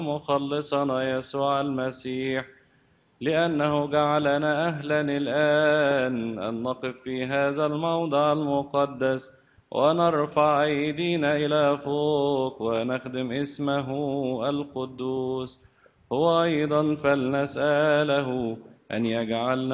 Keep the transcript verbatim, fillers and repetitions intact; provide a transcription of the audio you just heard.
مخلصنا يسوع المسيح، لأنه جعلنا أهلا الآن أن نقف في هذا الموضع المقدس ونرفع أيدينا إلى فوق ونخدم اسمه القدوس. هو أيضا فلنسأله أن يجعلنا